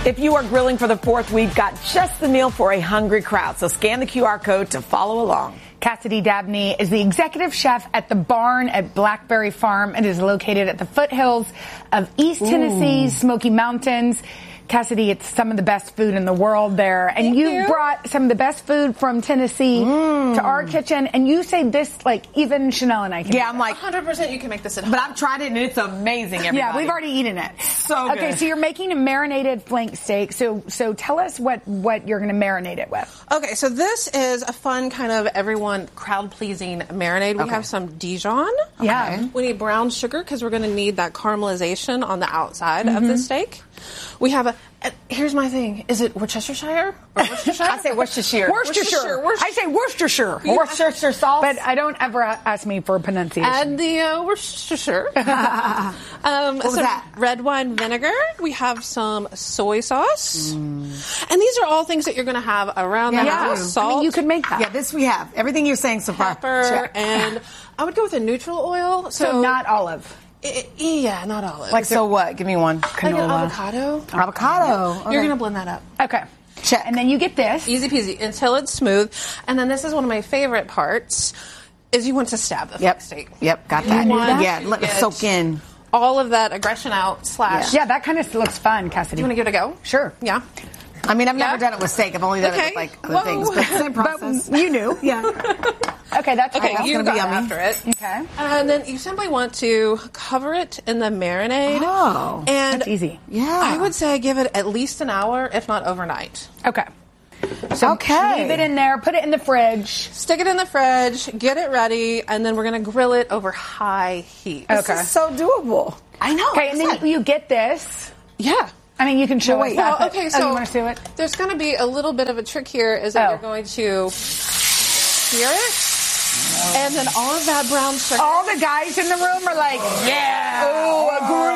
If you are grilling for the 4th, we've got just the meal for a hungry crowd. So scan the QR code to follow along. Cassidy Dabney is the executive chef at The Barn at Blackberry Farm. It is located at the foothills of East Tennessee's Smoky Mountains. Cassidy, it's some of the best food in the world there. And you brought some of the best food from Tennessee to our kitchen. And you say this, like, even Chanel and I can. Yeah, I'm like 100% you can make this at home. But I've tried it and it's amazing, everybody. Yeah, we've already eaten it. So good. Okay, so you're making a marinated flank steak. So tell us what you're going to marinate it with. Okay, so this is a fun kind of everyone crowd-pleasing marinade. We have some Dijon. Yeah. We need brown sugar because we're going to need that caramelization on the outside of the steak. We have here's my thing. Is it Worcestershire? Or Worcestershire? I say Worcestershire. Worcestershire. I say Worcestershire. Yeah. Worcestershire sauce. But I don't ever ask me for pronunciation. Add the Worcestershire. What was that? Red wine vinegar. We have some soy sauce. And these are all things that you're going to have around the house. Salt. I mean, you could make that. Yeah, this we have. Everything you're saying so far. Pepper. And I would go with a neutral oil. So not olive. Yeah, not olive. Like, so what? Give me one. Like an avocado. Avocado. Okay. You're going to blend that up. Okay. Check. And then you get this. Easy peasy until it's smooth. And then this is one of my favorite parts, is you want to stab the flank steak. Yep, got that. Yeah, let it soak in. All of that aggression out / Yeah, that kind of looks fun, Cassidy. Do you want to give it a go? Sure. Yeah. I mean, I've never done it with steak. I've only done it with, like, other things. But same process. But you knew. Yeah. Okay, that's Okay, cool. you gonna go be yummy. after it. Okay. And then you simply want to cover it in the marinade. Oh, and that's easy. Yeah. I would say give it at least an hour, if not overnight. Okay. So Okay. leave it in there, put it in the fridge. Stick it in the fridge, get it ready, and then we're going to grill it over high heat. This is so doable. I know. Okay, and then you get this. Yeah. I mean, you can show us that. Well, okay, so you want to see it? There's going to be a little bit of a trick here, is that you're going to sear it, and then all of that brown sugar. All the guys in the room are like, yeah, oh,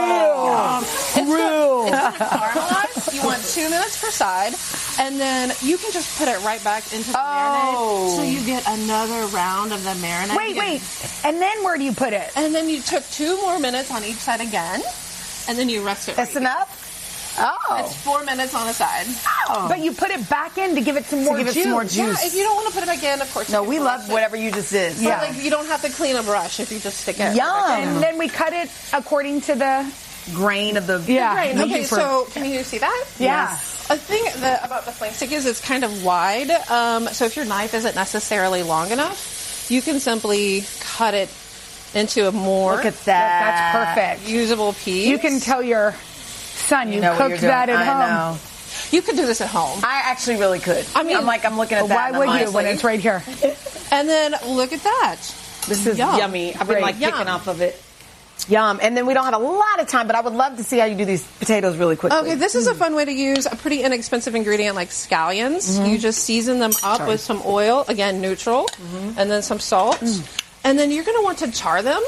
a grill. It's going to caramelize. You want 2 minutes per side, and then you can just put it right back into the marinade, so you get another round of the marinade. Wait. And then where do you put it? And then you took 2 more minutes on each side again, and then you rest it. That's enough? Oh. It's 4 minutes on the side. Oh. But you put it back in to give it some more juice. Yeah, if you don't want to put it back in, of course. No, we love whatever you just did. Yeah. Like, you don't have to clean a brush if you just stick it. Yum. And then we cut it according to the grain of the grain. Okay, so can you see that? Yeah. A thing about the flank steak is it's kind of wide. So if your knife isn't necessarily long enough, you can simply cut it into a more Look at that. That's perfect. usable piece. You can tell your son you know what cooked you're that doing. at home. I know. You could do this at home. I actually really could. I mean, I'm looking at that. Why and would I'm you like, when it's right here? And then look at that. This is yummy. I've been picking off of it. Yum. And then we don't have a lot of time, but I would love to see how you do these potatoes really quickly. Okay, this is a fun way to use a pretty inexpensive ingredient like scallions. You just season them up with some oil, again, neutral, and then some salt. And then you're going to want to char them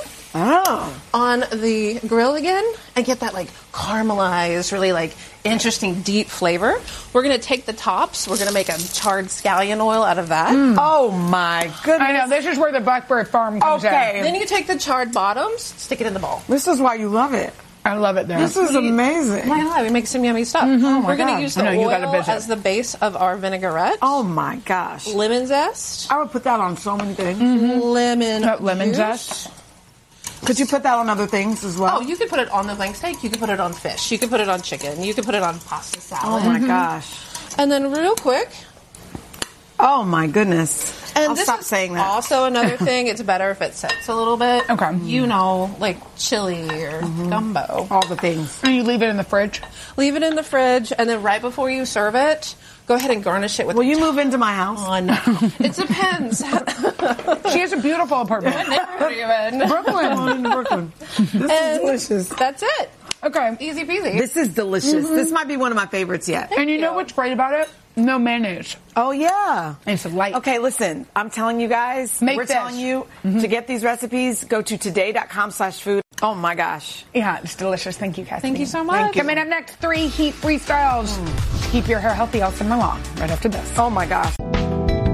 on the grill again and get that like caramelized, really like interesting deep flavor. We're going to take the tops. We're going to make a charred scallion oil out of that. Oh my goodness. I know, this is where the Blackberry Farm comes in. Then you take the charred bottoms, stick it in the bowl. This is why you love it. I love it there. This is amazing. I'm not gonna lie, we make some yummy stuff. We're going to use the oil as the base of our vinaigrette. Oh my gosh. Lemon zest. I would put that on so many things. Lemon zest. Could you put that on other things as well? Oh, you could put it on the flank steak. You could put it on fish. You could put it on chicken. You could put it on pasta salad. Oh my gosh. And then real quick. Oh my goodness. And I'll this stop is saying that. Also another thing, it's better if it sets a little bit. Okay. You know, like chili or gumbo. All the things. And you leave it in the fridge? Leave it in the fridge, and then right before you serve it, go ahead and garnish it with Will you move into my house? It depends. She has a beautiful apartment. What neighborhood are you in? Brooklyn. This is delicious. That's it. Okay. Easy peasy. This is delicious. This might be one of my favorites yet. And you know what's great about it? No mayonnaise. Oh, yeah. It's light. Okay, listen, I'm telling you guys, Make we're this. telling you to get these recipes, go to today.com/food. Oh my gosh. Yeah, it's delicious. Thank you, Cassidy. Thank you so much. Coming up next, 3 heat-free styles. Keep your hair healthy all summer long. Right after this. Oh my gosh.